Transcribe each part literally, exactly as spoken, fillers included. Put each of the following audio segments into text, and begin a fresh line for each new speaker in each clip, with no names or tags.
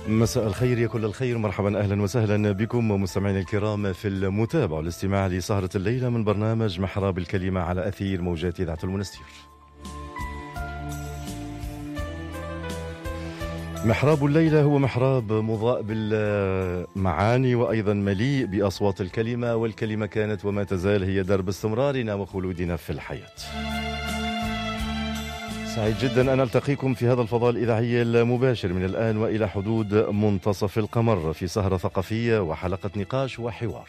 مساء الخير يا كل الخير، مرحبا أهلا وسهلا بكم مستمعينا الكرام في المتابعة والاستماع لسهرة الليلة من برنامج محراب الكلمة على أثير موجات إذاعة المنستير. محراب الليلة هو محراب مضاء بالمعاني وأيضا مليء بأصوات الكلمة، والكلمة كانت وما تزال هي درب استمرارنا وخلودنا في الحياة. سعيد جدا أن ألتقيكم في هذا الفضاء الإذاعي المباشر من الآن وإلى حدود منتصف القمر في سهرة ثقافية وحلقة نقاش وحوار.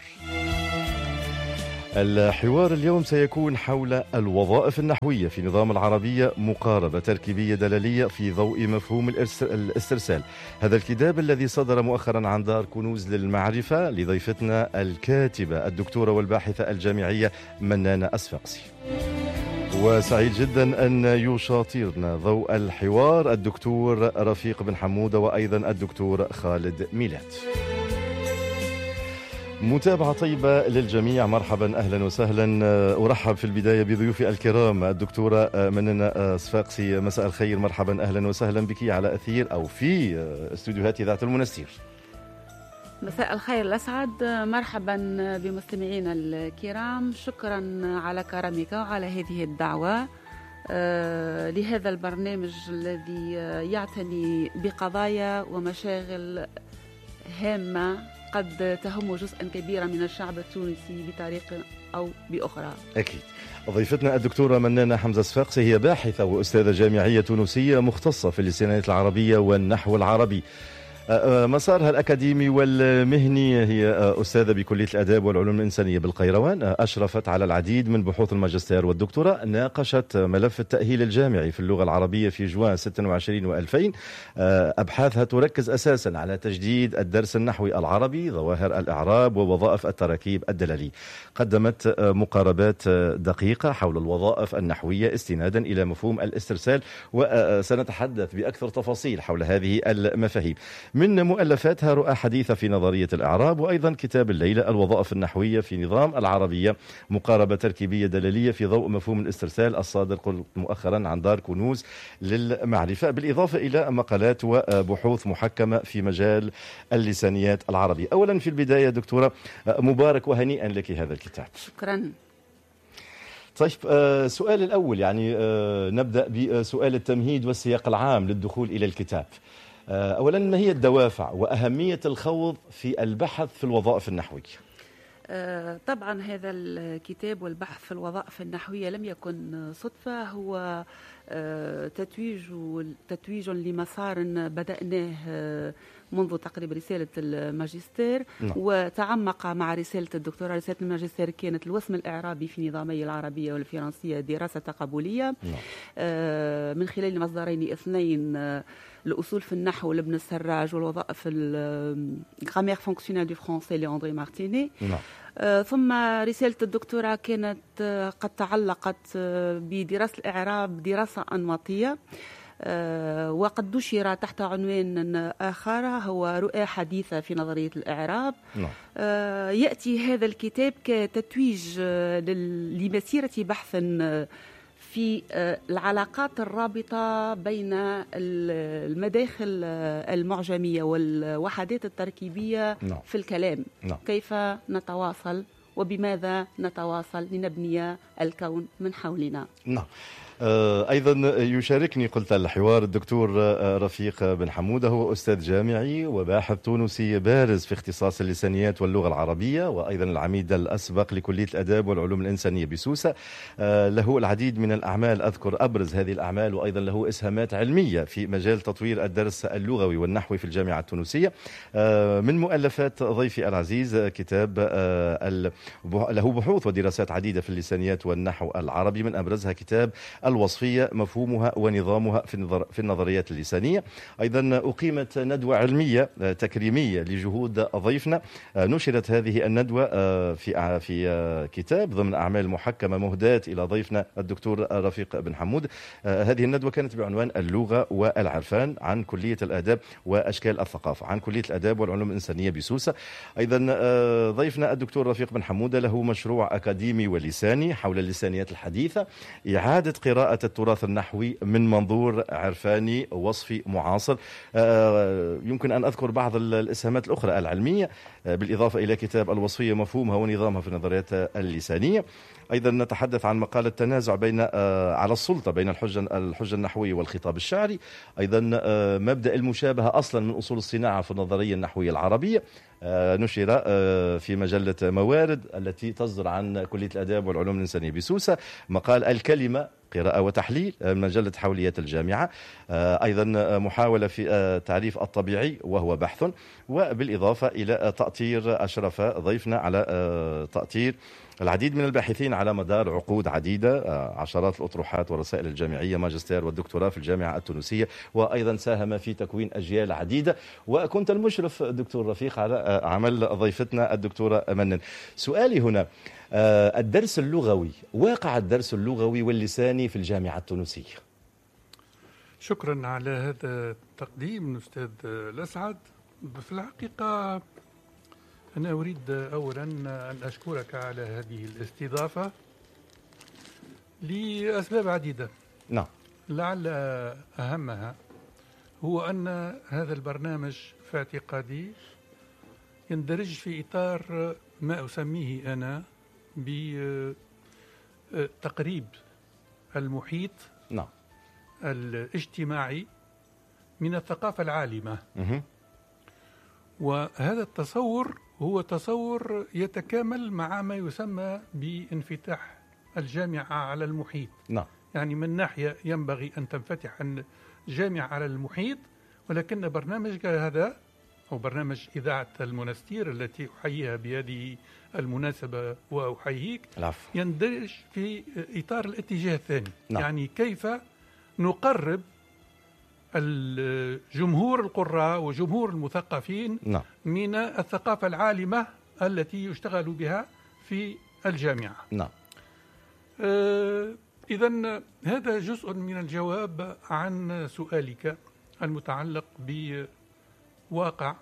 الحوار اليوم سيكون حول الوظائف النحوية في نظام العربية، مقاربة تركيبية دلالية في ضوء مفهوم الاسترسال. هذا الكتاب الذي صدر مؤخرا عن دار كنوز للمعرفة لضيفتنا الكاتبة الدكتورة والباحثة الجامعية منانة أصفاقسي. وسعيد جدا أن يشاطرنا ضوء الحوار الدكتور رفيق بن حمودة وأيضا الدكتور خالد ميلاد. متابعة طيبة للجميع، مرحبا أهلا وسهلا. أرحب في البداية بضيوفي الكرام الدكتورة منانة أصفاقسي، مساء الخير، مرحبا أهلا وسهلا بك على أثير أو في استوديوهات إذاعة المنستير.
مساء الخير الأسعد، مرحبا بمستمعينا الكرام، شكرا على كرمك وعلى هذه الدعوة آه لهذا البرنامج الذي يعتني بقضايا ومشاغل هامة قد تهم جزءا كبيرا من الشعب التونسي بطريقة أو بأخرى.
أكيد. ضيفتنا الدكتورة منانة حمزة أصفاقسي هي باحثة وأستاذة جامعية تونسية مختصة في اللسانيات العربية والنحو العربي. مسارها الأكاديمي والمهني هي أستاذة بكلية الآداب والعلوم الإنسانية بالقيروان، أشرفت على العديد من بحوث الماجستير والدكتوراه، ناقشت ملف التأهيل الجامعي في اللغة العربية في جوان ستة وعشرين وألفين. أبحاثها تركز أساسا على تجديد الدرس النحوي العربي، ظواهر الإعراب ووظائف التراكيب الدلالي. قدمت مقاربات دقيقة حول الوظائف النحوية استنادا إلى مفهوم الاسترسال، وسنتحدث بأكثر تفاصيل حول هذه المفاهيم. من مؤلفاتها رؤى حديثة في نظرية الإعراب، وأيضا كتاب الليلة الوظائف النحوية في نظام العربية، مقاربة تركيبية دلالية في ضوء مفهوم الاسترسال، الصادر قلت مؤخرا عن دار كنوز للمعرفة، بالإضافة إلى مقالات وبحوث محكمة في مجال اللسانيات العربية. أولا في البداية دكتورة، مبارك وهنيئا لك هذا الكتاب.
شكرا.
طيب، سؤال الأول يعني نبدأ بسؤال التمهيد والسياق العام للدخول إلى الكتاب. أولا، ما هي الدوافع وأهمية الخوض في البحث في الوظائف النحوية؟
طبعا هذا الكتاب والبحث في الوظائف النحوية لم يكن صدفة، هو تتويج تتويج لمسار بدأناه منذ تقريبا رسالة الماجستير. لا. وتعمق مع رسالة الدكتوراه. رسالة الماجستير كانت الوسم الإعرابي في نظامي العربية والفرنسية، دراسة تقابلية. لا. من خلال مصدرين اثنين، الأصول في النحو لابن السراج، والوظائف الغرامير فونكسيونيل دو فرونسي لأندري مارتيني. آه ثم رسالة الدكتوراه كانت آه قد تعلقت آه بدراسة الإعراب دراسة أنماطية، آه وقد نشر تحت عنوان آخر هو رؤى حديثة في نظرية الإعراب. آه يأتي هذا الكتاب كتتويج آه لمسيرة بحث آه في العلاقات الرابطة بين المداخل المعجمية والوحدات التركيبية no. في الكلام no. كيف نتواصل وبماذا نتواصل لنبني الكون من حولنا.
no. أيضا يشاركني قلت الحوار الدكتور رفيق بن حمودة، هو أستاذ جامعي وباحث تونسي بارز في اختصاص اللسانيات واللغة العربية، وأيضا العميد الأسبق لكلية الآداب والعلوم الإنسانية بسوسة. له العديد من الأعمال، أذكر أبرز هذه الأعمال، وأيضا له إسهامات علمية في مجال تطوير الدرس اللغوي والنحوي في الجامعة التونسية. من مؤلفات ضيفي العزيز كتاب له بحوث ودراسات عديدة في اللسانيات والنحو العربي، من أبرزها كتاب الوصفية، مفهومها ونظامها في في النظريات اللسانية. أيضا أقيمت ندوة علمية تكريمية لجهود ضيفنا، نشرت هذه الندوة في في كتاب ضمن أعمال محكمة مهداة إلى ضيفنا الدكتور رفيق بن حمود. هذه الندوة كانت بعنوان اللغة والعرفان، عن كلية الآداب وأشكال الثقافة، عن كلية الآداب والعلوم الإنسانية بسوسة. أيضا ضيفنا الدكتور رفيق بن حمودة له مشروع أكاديمي ولساني حول اللسانيات الحديثة، إعادة قراءة التراث النحوي من منظور عرفاني وصفي معاصر. يمكن أن أذكر بعض الإسهامات الأخرى العلمية بالإضافة إلى كتاب الوصفية مفهومها ونظامها في النظريات اللسانية. أيضا نتحدث عن مقالة تنازع بين على السلطة بين الحجة الحجة النحوية والخطاب الشعري. أيضا مبدأ المشابهة أصلا من أصول الصناعة في النظرية النحوية العربية، نشر في مجلة موارد التي تصدر عن كلية الآداب والعلوم الإنسانية بسوسة. مقال الكلمة قراءة وتحليل مجلة حوليات الجامعة. أيضا محاولة في تعريف الطبيعي وهو بحث. وبالإضافة إلى تأطير أشرف ضيفنا على تأطير العديد من الباحثين على مدار عقود عديدة، عشرات الأطروحات والرسائل الجامعية، ماجستير والدكتوراه في الجامعة التونسية، وأيضا ساهم في تكوين أجيال عديدة. وكنت المشرف دكتور رفيق على عمل ضيفتنا الدكتورة منن. سؤالي هنا، الدرس اللغوي، واقع الدرس اللغوي واللساني في الجامعة التونسية.
شكرا على هذا التقديم أستاذ الأسعد. في الحقيقة أنا أريد أولا أن أشكرك على هذه الاستضافة لأسباب عديدة.
نعم.
لعل أهمها هو أن هذا البرنامج في اعتقادي يندرج في إطار ما أسميه أنا بتقريب المحيط
نعم.
الاجتماعي من الثقافة العالمة.
مه.
وهذا التصور هو تصور يتكامل مع ما يسمى بانفتاح الجامعة على المحيط.
نعم.
يعني من ناحية ينبغي أن تنفتح الجامعة على المحيط، ولكن برنامج هذا أو برنامج إذاعة المنستير التي أحييها بهذه المناسبة وأحييك
العفو.
يندرج في إطار الاتجاه الثاني.
نعم.
يعني كيف نقرب الجمهور القراء وجمهور المثقفين
نعم.
من الثقافة العالمة التي يشتغل بها في الجامعة.
نعم.
آه إذن هذا جزء من الجواب عن سؤالك المتعلق بواقع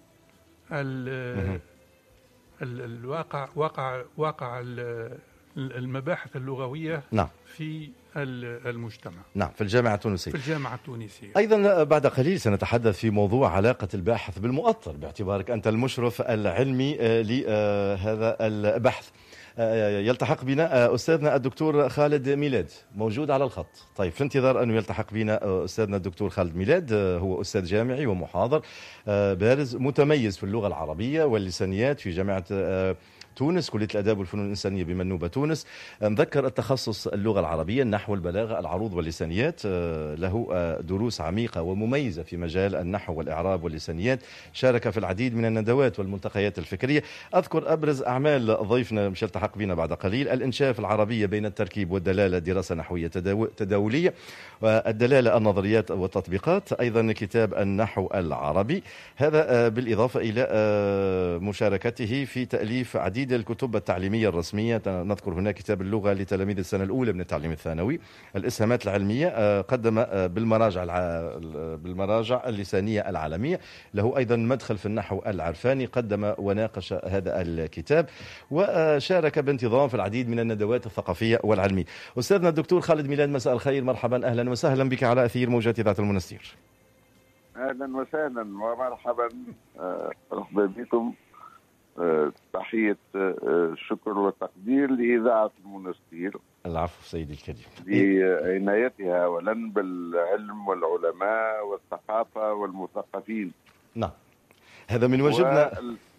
الواقع واقع واقع المباحث اللغوية.
نعم.
في المجتمع.
نعم، في الجامعة التونسية.
في الجامعة التونسية.
أيضا بعد قليل سنتحدث في موضوع علاقة الباحث بالمؤطر، باعتبارك أنت المشرف العلمي لهذا البحث. يلتحق بنا أستاذنا الدكتور خالد ميلاد، موجود على الخط. طيب، في انتظار أنه يلتحق بنا أستاذنا الدكتور خالد ميلاد، هو أستاذ جامعي ومحاضر بارز متميز في اللغة العربية واللسانيات في جامعة تونس، كلية الآداب والفنون الإنسانية بمنوبة تونس. نذكر التخصص اللغة العربية، النحو، البلاغة، العروض واللسانيات. له دروس عميقة ومميزة في مجال النحو والإعراب واللسانيات. شارك في العديد من الندوات والملتقيات الفكرية. أذكر أبرز أعمال ضيفنا مش يلتحق بنا بعد قليل: الإنشاف العربية بين التركيب والدلالة، دراسة نحوية تداولية، والدلالة، النظريات والتطبيقات. أيضا كتاب النحو العربي، هذا بالإضافة إلى مشاركته في تأليف عديد الكتب التعليمية الرسمية. نذكر هنا كتاب اللغة لتلاميذ السنة الأولى من التعليم الثانوي، الإسهامات العلمية، قدم بالمراجع بالمراجع اللسانية العالمية. له أيضا مدخل في النحو العرفاني، قدم وناقش هذا الكتاب، وشارك بانتظام في العديد من الندوات الثقافية والعلمية. أستاذنا الدكتور خالد ميلاد، مساء الخير، مرحبا، أهلا وسهلا بك على أثير موجات إذاعة المنستير.
أهلا وسهلا ومرحبا، مرحبا بكم. تحية الشكر والتقدير لإذاعة المنستير.
العفو سيدي الكريم.
بعنايتها أولا بالعلم والعلماء والثقافة والمثقفين.
نعم، هذا من واجبنا.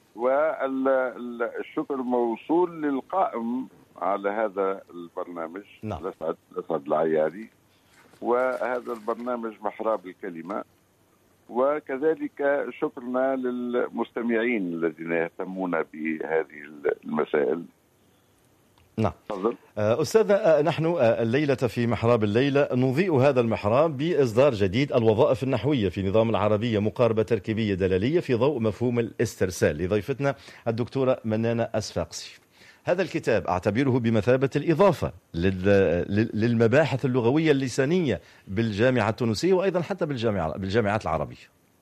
والشكر موصول للقائم على هذا البرنامج.
نعم.
الأسعد الأسعد العياري. وهذا البرنامج محراب الكلمة، وكذلك شكرنا للمستمعين الذين يهتمون بهذه المسائل.
نعم.
تفضل.
أستاذنا، نحن الليلة في محراب الليلة نضيء هذا المحراب بإصدار جديد، الوظائف النحوية في نظام العربية، مقاربة تركيبية دلالية في ضوء مفهوم الاسترسال، لضيفتنا الدكتورة منانة أسفاقسي. هذا الكتاب أعتبره بمثابة الإضافة للمباحث اللغوية اللسانية بالجامعة التونسية، وأيضا حتى بالجامعة بالجامعات العربية.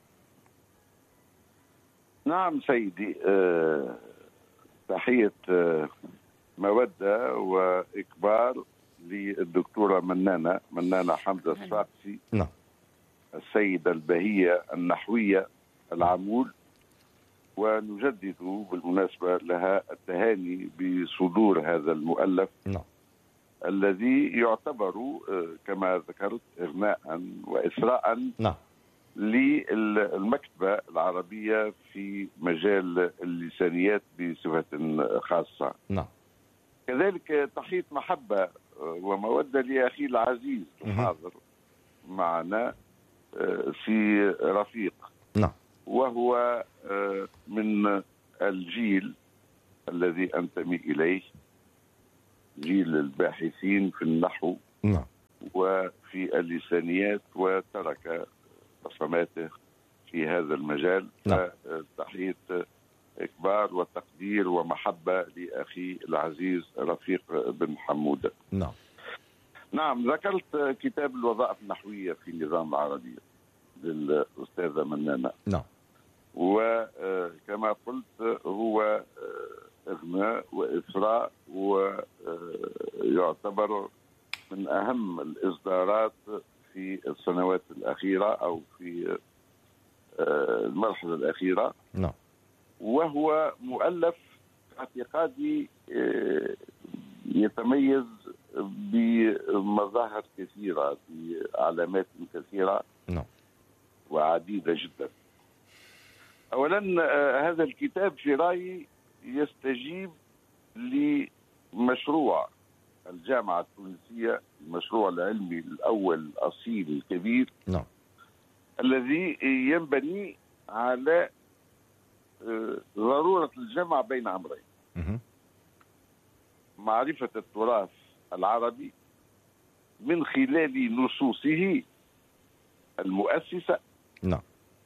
نعم سيدي، أه تحية أه مودة وإكبار للدكتورة منانة منانة حمزة الصفاقسي،
نعم،
السيدة البهية النحوية العمول، ونجدد بالمناسبة لها التهاني بصدور هذا المؤلف،
نعم،
الذي يعتبر كما ذكرت إغناء وإسراء،
نعم،
للمكتبة العربية في مجال اللسانيات بصفة خاصة.
نعم.
كذلك تحية محبة ومودة لأخي العزيز الحاضر معنا في رفيق،
نعم،
وهو من الجيل الذي أنتمي إليه، جيل الباحثين في النحو
نعم،
وفي اللسانيات، وترك بصماته في هذا المجال.
نعم.
تحية إكبار وتقدير ومحبة لأخي العزيز رفيق بن حمودة.
نعم،
نعم، ذكرت كتاب الوظائف النحوية في النظام العربي للأستاذة منانة.
نعم.
وكما قلت هو إغناء وإثراء، ويعتبر من أهم الإصدارات في السنوات الأخيرة أو في المرحلة الأخيرة.
نعم.
وهو مؤلف اعتقادي يتميز بمظاهر كثيرة، بعلامات كثيرة
نعم،
وعديدة جدا. أولا هذا الكتاب في رأيي يستجيب لمشروع الجامعة التونسية، المشروع العلمي الأول الأصيل الكبير،
نعم،
الذي ينبني على ضرورة الجمع بين أمرين: معرفة التراث العربي من خلال نصوصه المؤسسة،
نعم،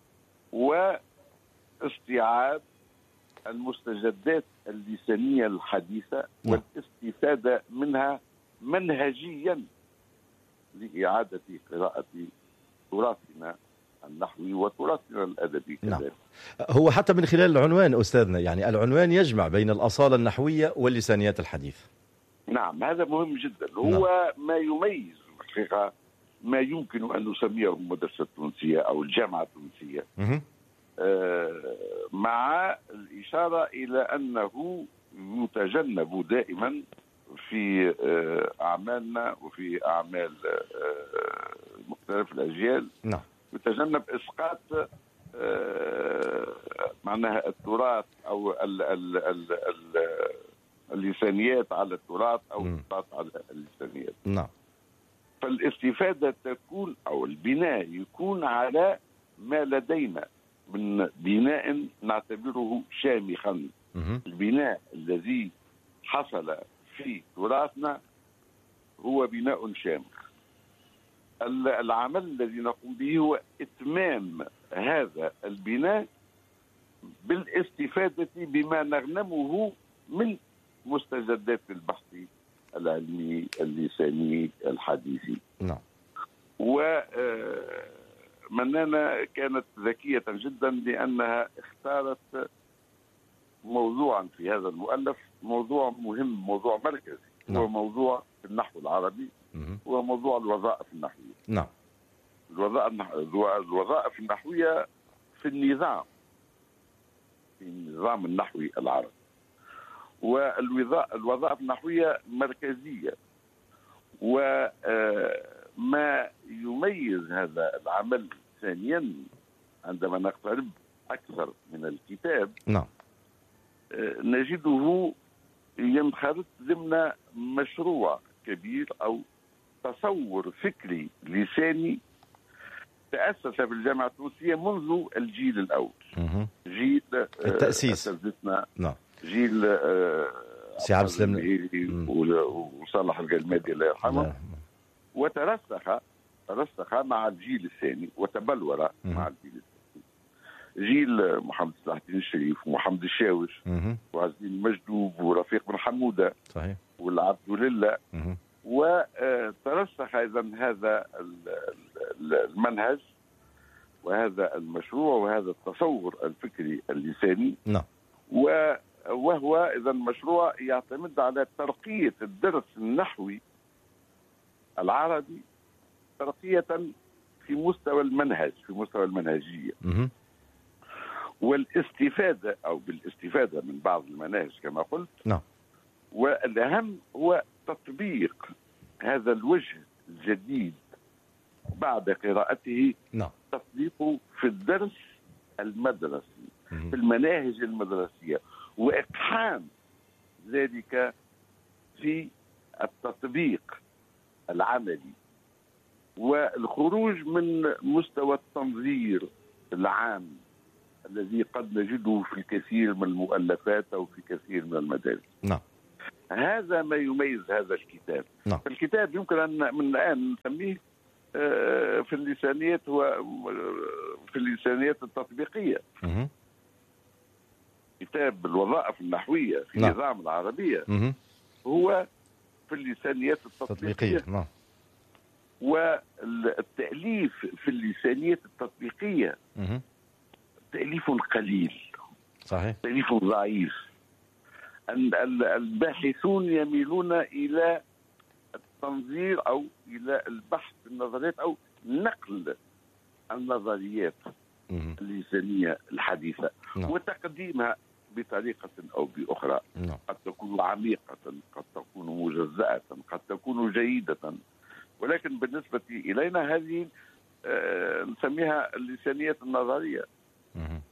واستيعاب المستجدات اللسانية الحديثة،
نعم،
والاستفادة منها منهجيا لإعادة قراءة تراثنا النحوي وتراثنا الأدبي كذلك.
نعم. هو حتى من خلال العنوان أستاذنا، يعني العنوان يجمع بين الأصالة النحوية واللسانيات الحديثة.
نعم، هذا مهم جدا. هو نعم. ما يميز الحقيقة ما يمكن أن نسميه المدرسة التونسية أو الجامعة التونسية، آه مع الإشارة إلى أنه يتجنب دائما في آه أعمالنا وفي أعمال آه مختلف الأجيال،
نعم،
يتجنب إسقاط آه معناها التراث أو ال ال ال ال اللسانيات على التراث أو التراث على اللسانيات.
نعم.
فالاستفادة تكون أو البناء يكون على ما لدينا من بناء نعتبره شامخا. البناء الذي حصل في تراثنا هو بناء شامخ. العمل الذي نقوم به هو إتمام هذا البناء بالاستفادة بما نغنمه من مستجدات البحث العلمي اللساني الحديثي.
نعم.
ومنانة كانت ذكية جدا لأنها اختارت موضوعا في هذا المؤلف، موضوع مهم، موضوع مركزي. نعم. هو موضوع النحو العربي، هو موضوع الوظائف النحوية.
نعم.
الوظائف النحوية في النظام في النظام النحوي العربي. والوظائف النحوية مركزية، وما يميز هذا العمل ثانيا عندما نقترب أكثر من الكتاب،
نعم،
نجده ينخرط ضمن مشروع كبير أو تصور فكري لساني تأسس في الجامعة التونسية منذ الجيل الأول، جيل
التأسيس.
أساتذتنا،
نعم،
جيل
سي عبد السلام
وصالح القلمادي الله يرحمه، وترسخ ترسخ مع الجيل الثاني وتبلور مع الجيل الثاني، جيل محمد صلاح الدين الشريف ومحمد الشاوش وعزيز المجدوب ورفيق بن حمودة، صحيح، والعبد لله. وترسخ ايضا هذا المنهج وهذا المشروع وهذا التصور الفكري اللساني.
نعم.
وهو اذا مشروع يعتمد على ترقية الدرس النحوي العربي ترقية في مستوى المنهج، في مستوى المنهجية والاستفادة أو بالاستفادة من بعض المناهج كما قلت.
نعم.
والأهم هو تطبيق هذا الوجه الجديد بعد قراءته.
نعم.
تطبيقه في الدرس المدرسي، في المناهج المدرسية، وإقحام ذلك في التطبيق العملي، والخروج من مستوى التنظير العام الذي قد نجده في الكثير من المؤلفات أو في كثير من المدارس.
نعم.
هذا ما يميز هذا الكتاب.
نعم.
الكتاب يمكن أن من الآن نسميه في اللسانيات هو في اللسانيات التطبيقية.
مه.
كتاب الوظائف النحوية في
نعم.
نظام العربية
مه.
هو في اللسانيات التطبيقية.
تطبيقية. نعم.
والتأليف في اللسانيات التطبيقية
مه.
تأليف قليل،
صحيح،
تأليف ضعيف. الباحثون يميلون إلى التنظير أو إلى البحث في النظريات أو نقل النظريات
مه.
اللسانية الحديثة.
نعم.
وتقديمها بطريقة أو بأخرى.
نعم.
قد تكون عميقة، قد تكون مجزأة، قد تكون جيدة، ولكن بالنسبة إلينا هذه آه نسميها اللسانية النظرية.
مه.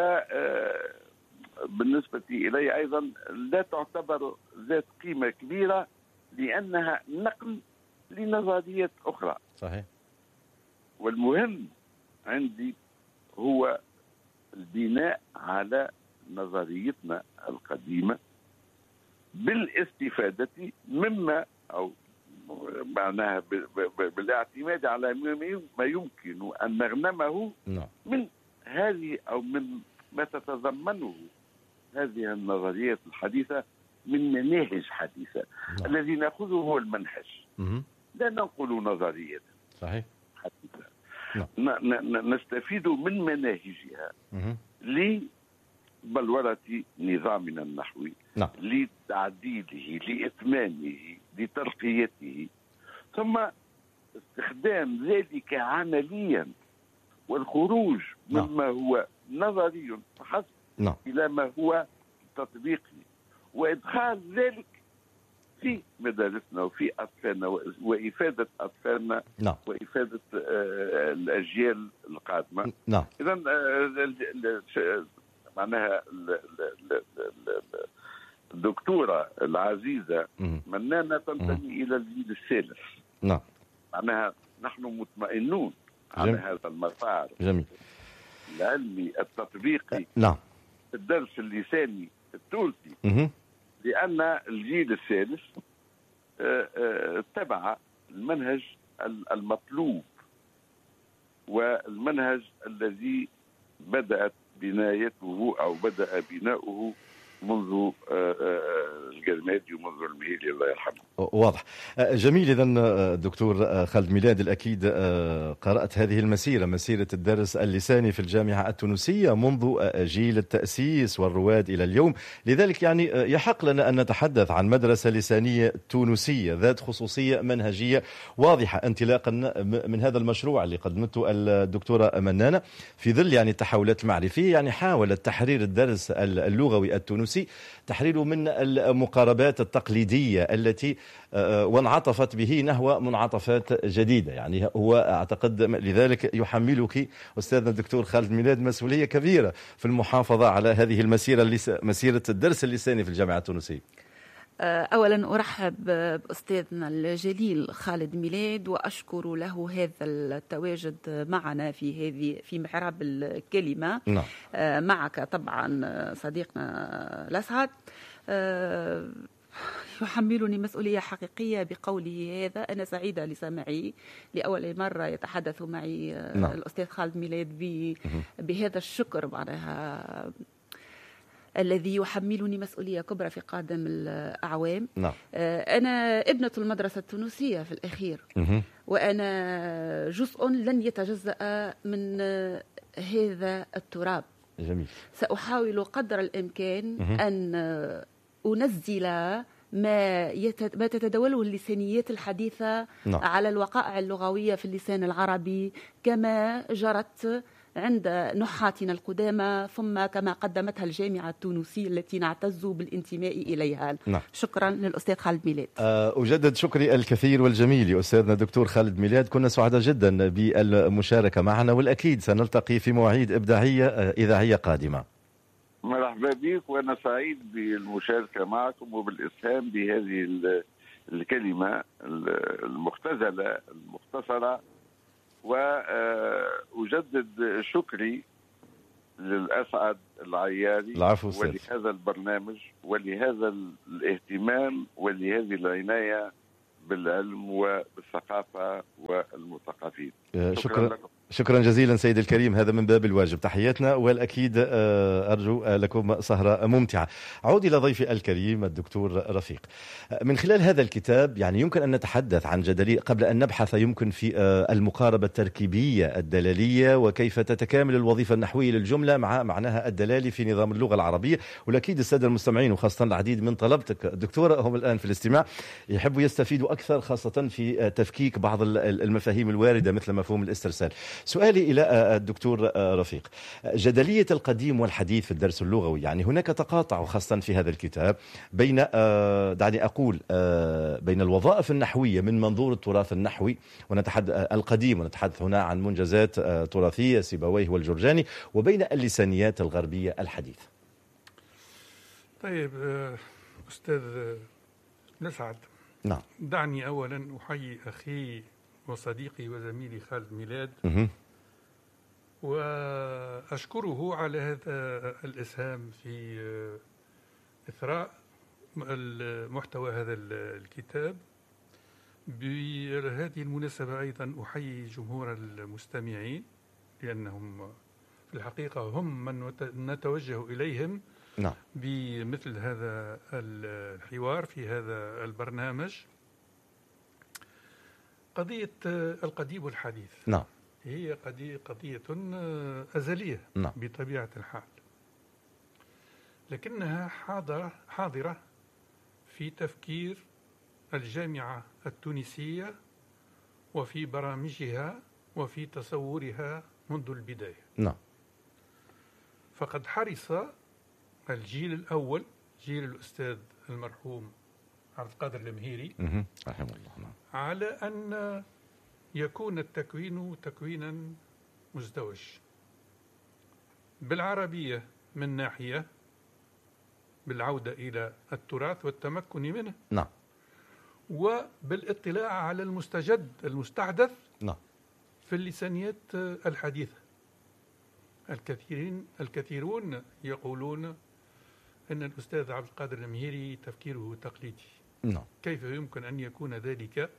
وبالنسبة إلي أيضا لا تعتبر ذات قيمة كبيرة لأنها نقل لنظريات أخرى.
صحيح.
والمهم عندي هو البناء على نظريتنا القديمة بالاستفادة مما أو معناها بالاعتماد على ما يمكن أن نغنمه من هذه أو من ما تتضمنه هذه النظريات الحديثة من مناهج حديثة. نعم. الذي نأخذه هو المنهج. مم. لا ننقل نظريات.
صحيح.
حديثة.
نعم.
نستفيد من مناهجها لبلورة نظامنا النحوي.
نعم.
لتعديله، لإتمامه، لترقيته، ثم استخدام ذلك عمليا والخروج
نعم.
مما هو نظري فحسب
نعم.
إلى ما هو تطبيقي، وإدخال ذلك في مدارسنا وفي أطفالنا وإفادة أطفالنا.
نعم.
وإفادة آه الأجيال القادمة.
نعم.
إذن آه معناها الدكتورة العزيزة منانة تنتمي إلى الجيل الثالث.
نعم.
معناها نحن مطمئنون على
جميل.
هذا المسار
جميل.
العلمي التطبيقي.
نعم.
الدرس اللساني التونسي.
مه.
لأن الجيل الثالث اتبع المنهج المطلوب والمنهج الذي بدأت بنايته أو بدأ بناؤه منذ الجرمادي ومنذ المهيلي الله يرحمه.
واضح. جميل. إذا دكتور خالد ميلاد، الأكيد قرأت هذه المسيرة، مسيرة الدرس اللساني في الجامعة التونسية منذ جيل التأسيس والرواد إلى اليوم، لذلك يعني يحق لنا أن نتحدث عن مدرسة لسانية تونسية ذات خصوصية منهجية واضحة انطلاقا من هذا المشروع اللي قدمته الدكتورة منانة في ظل يعني التحولات المعرفية. يعني حاولت تحرير الدرس اللغوي التونسي، تحريره من المقاربات التقليدية التي وانعطفت به نحو منعطفات جديدة. يعني هو أعتقد لذلك يحملك أستاذنا الدكتور خالد ميلاد مسؤولية كبيرة في المحافظة على هذه المسيرة، مسيرة الدرس اللساني في الجامعة التونسية.
أولا أرحب بأستاذنا الجليل خالد ميلاد وأشكر له هذا التواجد معنا في هذه في محراب الكلمة.
نعم.
معك طبعا صديقنا الأسعد يحملني مسؤولية حقيقية بقوله هذا. أنا سعيدة لسماعي لأول مرة يتحدث معي نعم. الأستاذ خالد ميلاد بهذا الشكر معناها الذي يحملني مسؤولية كبرى في قادم الأعوام.
نعم.
أنا ابنة المدرسة التونسية في الأخير، وأنا جزء لن يتجزأ من هذا التراب.
جميل.
سأحاول قدر الإمكان أن أنزل ما, يتد... ما تتداوله اللسانيات الحديثة
نعم.
على الوقائع اللغوية في اللسان العربي كما جرت عند نحاتنا القدامى، ثم كما قدمتها الجامعة التونسية التي نعتز بالانتماء إليها.
نعم.
شكرا للأستاذ خالد ميلاد.
أجدد شكري الكثير والجميل لأستاذنا الدكتور خالد ميلاد، كنا سعداء جدا بالمشاركة معنا، والأكيد سنلتقي في مواعيد إبداعية إذاعية قادمة.
مرحبا بك، وأنا سعيد بالمشاركة معكم وبالإسهام بهذه الكلمة المختزلة المختصرة، وأجدد شكري للأسعد العياري ولهذا البرنامج ولهذا الاهتمام ولهذه العناية بالعلم وبالثقافة والمثقفين.
شكرا, شكرا لكم. شكرا جزيلا سيد الكريم، هذا من باب الواجب، تحياتنا، والأكيد أرجو لكم سهرة ممتعة. عود إلى ضيفي الكريم الدكتور رفيق. من خلال هذا الكتاب يعني يمكن أن نتحدث عن جدلية، قبل أن نبحث يمكن في المقاربة التركيبية الدلالية وكيف تتكامل الوظيفة النحوية للجملة مع معناها الدلالي في نظام اللغة العربية. والأكيد السادة المستمعين وخاصة العديد من طلبتك دكتورة هم الآن في الاستماع يحبوا يستفيدوا أكثر، خاصة في تفكيك بعض المفاهيم الواردة مثل مفهوم الاسترسال. سؤالي إلى الدكتور رفيق، جدلية القديم والحديث في الدرس اللغوي، يعني هناك تقاطع خاصة في هذا الكتاب بين دعني أقول بين الوظائف النحوية من منظور التراث النحوي ونتحدث القديم، ونتحدث هنا عن منجزات تراثية سيبويه والجرجاني، وبين اللسانيات الغربية الحديثة.
طيب أستاذ نسعد،
نعم،
دعني أولا أحيي أخي وصديقي وزميلي خالد ميلاد وأشكره على هذا الإسهام في إثراء محتوى هذا الكتاب. بهذه المناسبة أيضا أحيي جمهور المستمعين، لأنهم في الحقيقة هم من نتوجه إليهم
نعم.
بمثل هذا الحوار في هذا البرنامج. قضية القديم والحديث
نعم.
هي قضية, قضية أزلية
نعم.
بطبيعة الحال، لكنها حاضرة, حاضرة في تفكير الجامعة التونسية وفي برامجها وفي تصورها منذ البداية.
نعم.
فقد حرص الجيل الأول، جيل الأستاذ المرحوم عبد القادر المهيري
رحمه الله، نعم،
على أن يكون التكوين تكوينا مزدوج بالعربية من ناحية، بالعودة إلى التراث والتمكن منه،
نعم،
وبالاطلاع على المستجد المستحدث
نعم
في اللسانيات الحديثة. الكثيرين الكثيرون يقولون أن الأستاذ عبد القادر المهيري تفكيره تقليدي.
نعم.
كيف يمكن أن يكون ذلك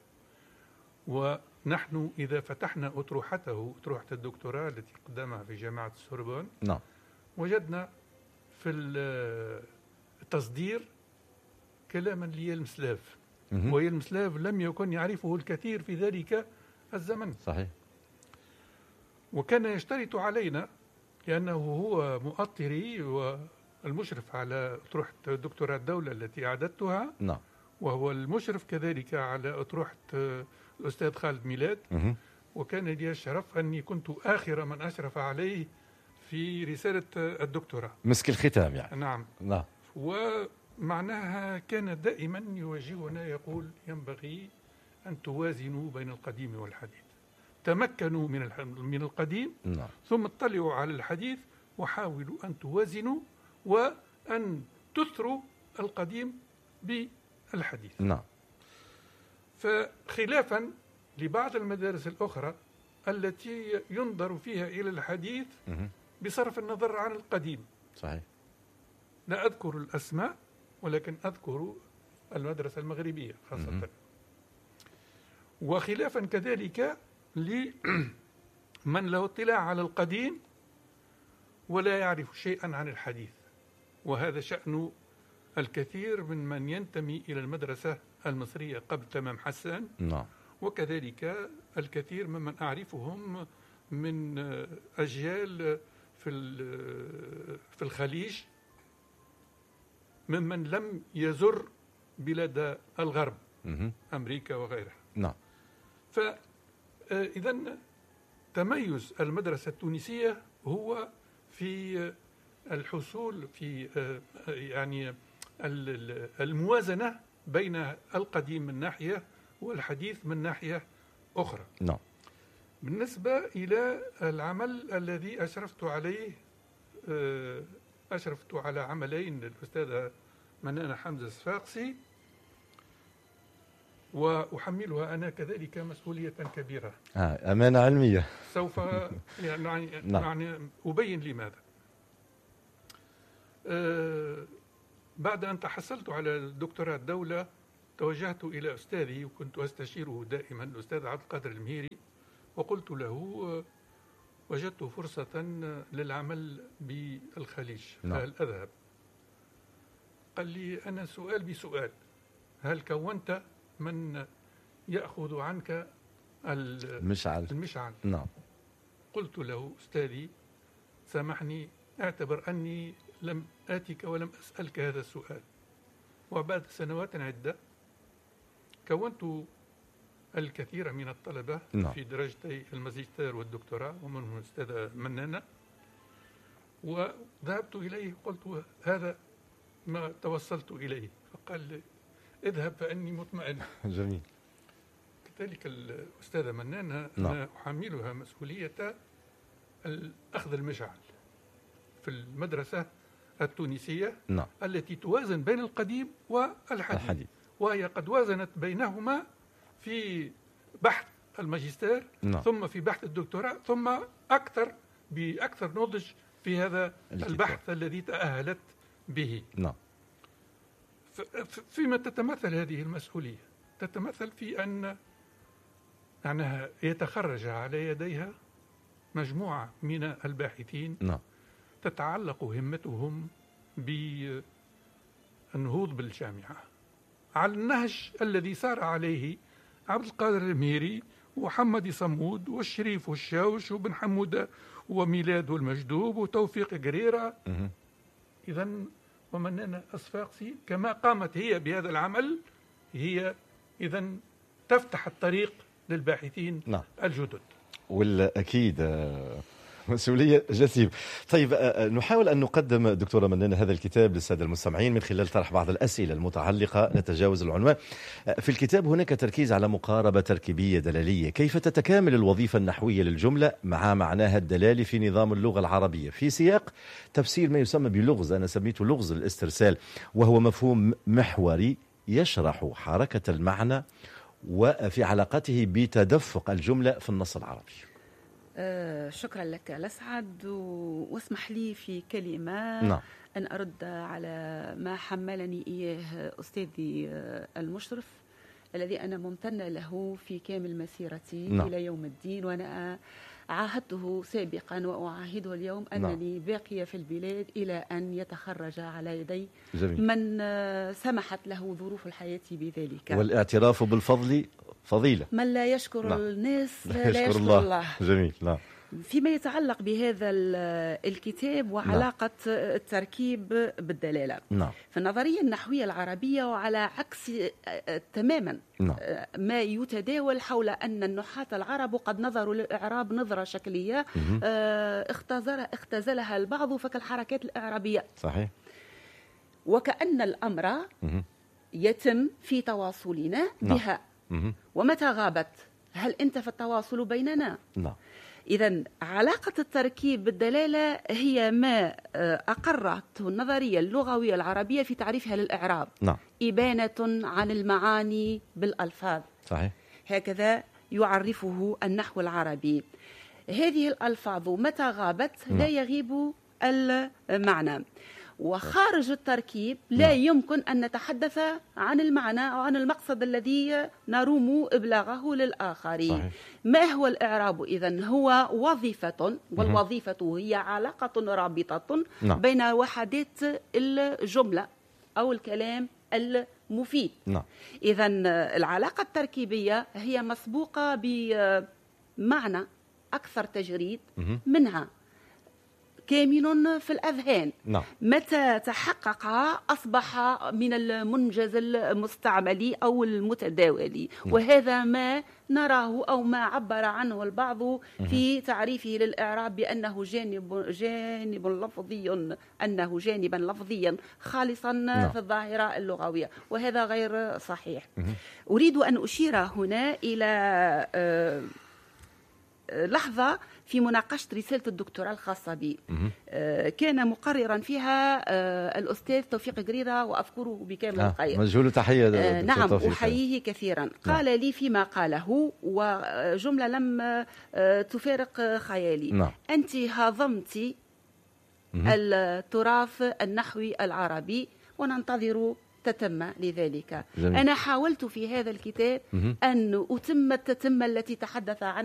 ونحن إذا فتحنا أطروحته، أطروحة الدكتوراه التي قدمها في جامعة السوربون،
نعم،
وجدنا في التصدير كلاما ليلمسلاف، ويلمسلاف لم يكن يعرفه الكثير في ذلك الزمن.
صحيح.
وكان يشترط علينا، لأنه هو مؤطري والمشرف على أطروحة دكتوراه الدولة التي أعددتها،
نعم،
وهو المشرف كذلك على أطروحة الأستاذ خالد ميلاد، وكان لي الشرف أني كنت آخر من أشرف عليه في رسالة الدكتوراه،
مسك الختام يعني.
نعم.
نعم.
ومعناها كان دائما يواجهنا يقول ينبغي أن توازنوا بين القديم والحديث، تمكنوا من من القديم،
نعم،
ثم اطلعوا على الحديث وحاولوا أن توازنوا وأن تثروا القديم بالحديث.
نعم.
فخلافا لبعض المدارس الأخرى التي ينظر فيها إلى الحديث بصرف النظر عن القديم.
صحيح.
لا أذكر الأسماء، ولكن أذكر المدرسة المغربية خاصة. مم. وخلافا كذلك لمن له اطلاع على القديم ولا يعرف شيئا عن الحديث، وهذا شأن الكثير من من ينتمي إلى المدرسة المصرية قبل تمام حسان.
نعم.
وكذلك الكثير ممن أعرفهم من أجيال في في الخليج، ممن لم يزر بلاد الغرب،
مه.
أمريكا وغيرها.
نعم.
فإذا تميز المدرسة التونسية هو في الحصول في يعني الموازنة بين القديم من ناحية والحديث من ناحية أخرى.
نعم.
بالنسبة إلى العمل الذي أشرفت عليه، أشرفت على عملين للأستاذة منانة حمزة الصفاقسي، وأحملها أنا كذلك مسؤولية كبيرة.
آه، أمانة علمية.
سوف يعني,
نعم.
يعني أبين لماذا. أه بعد أن تحصلت على دكتوراه الدولة توجهت إلى أستاذي وكنت أستشيره دائما الأستاذ عبد القادر المهيري، وقلت له وجدت فرصة للعمل بالخليج،
نعم.
فهل أذهب؟ قال لي أنا سؤال بسؤال، هل كونت من يأخذ عنك
المشعل؟
المشعل.
نعم.
قلت له أستاذي سامحني، اعتبر أني لم آتك ولم أسألك هذا السؤال. وبعد سنوات عدة كونت الكثير من الطلبة
نعم.
في درجتي الماجستير والدكتوراه ومنهم الأستاذة منانة، وذهبت إليه وقلت هذا ما توصلت إليه، فقال لي اذهب فأني مطمئن.
جميل.
كذلك الأستاذة منانة
نعم.
أنا أحملها مسؤولية أخذ المشعل في المدرسة التونسية.
نعم.
التي توازن بين القديم والحديث،
الحديث.
وهي قد وازنت بينهما في بحث الماجستير. نعم. ثم في بحث الدكتوراه، ثم أكثر بأكثر نضج في هذا الكتاب. البحث الذي تأهلت به.
نعم.
فيما تتمثل هذه المسؤولية؟ تتمثل في أن يعني يتخرج على يديها مجموعة من الباحثين.
نعم.
تتعلق همتهم بالنهوض بالجامعة على النهج الذي سار عليه عبد القادر المهيري ومحمد صمود والشريف والشاوش وبن حمودة وميلاد والمجدوب وتوفيق قريرة. إذن ومنانة الصفاقسي كما قامت هي بهذا العمل، هي إذن تفتح الطريق للباحثين. نعم. الجدد.
والأكيد مسؤولية جسيم. طيب نحاول أن نقدم دكتورة منانة هذا الكتاب للسادة المستمعين من خلال طرح بعض الأسئلة المتعلقة، نتجاوز العنوان. في الكتاب هناك تركيز على مقاربة تركيبية دلالية، كيف تتكامل الوظيفة النحوية للجملة مع معناها الدلالي في نظام اللغة العربية في سياق تفسير ما يسمى بلغز، أنا سميته لغز الاسترسال، وهو مفهوم محوري يشرح حركة المعنى وفي علاقته بتدفق الجملة في النص العربي.
آه شكرا لك الأسعد، واسمح لي في كلمة
نعم.
أن أرد على ما حملني إياه أستاذي المشرف الذي أنا ممتنة له في كامل مسيرتي. نعم. إلى يوم الدين، وأنا عاهدته سابقا وأعاهده اليوم أنني نعم. باقية في البلاد إلى أن يتخرج على يدي جميل. من سمحت له ظروف الحياة بذلك.
والاعتراف بالفضل فضيلة،
من لا يشكر نعم. الناس لا,
لا يشكر, يشكر الله. الله. جميل. نعم.
فيما يتعلق بهذا الكتاب وعلاقة نعم. التركيب بالدلالة نعم. في النظرية النحوية العربية، وعلى عكس تماما نعم. ما يتداول حول أن النحاة العرب قد نظروا للإعراب نظرة شكلية اختزل اختزلها البعض فكالحركات الإعرابية.
صحيح.
وكأن الأمر يتم في تواصلنا نعم. بها، ومتى غابت هل أنت في التواصل بيننا؟ نعم. إذن علاقة التركيب بالدلالة هي ما أقرته النظرية اللغوية العربية في تعريفها للإعراب. نعم. إبانة عن المعاني بالألفاظ. صحيح. هكذا يعرفه النحو العربي. هذه الألفاظ متى غابت لا يغيب المعنى، وخارج التركيب لا يمكن أن نتحدث عن المعنى أو عن المقصد الذي نروم إبلاغه للآخرين. صحيح. ما هو الإعراب إذن؟ هو وظيفة، والوظيفة هي علاقة رابطة نعم. بين وحدات الجملة أو الكلام المفيد. نعم. إذن العلاقة التركيبية هي مسبوقة بمعنى أكثر تجريد منها كامن في الأذهان.
نعم.
متى تحقق أصبح من المنجز المستعمل أو المتداول. نعم. وهذا ما نراه أو ما عبر عنه البعض في تعريفه للإعراب بأنه جانب جانب لفظي أنه جانبا لفظيا خالصا نعم. في الظاهرة اللغوية، وهذا غير صحيح. أريد أن أشير هنا إلى لحظة في مناقشة رسالة الدكتوراه الخاصة بي. كان مقررا فيها الأستاذ توفيق قريرة وأذكره بكامل
آه
الخير.
مجهول تحية.
نعم أحييه كثيرا. قال نعم. لي فيما قاله وجملة لم تفارق خيالي. نعم. أنت هضمت التراث النحوي العربي وننتظر تتمة لذلك. جميل. أنا حاولت في هذا الكتاب أن أتم التتمة التي تحدث عنها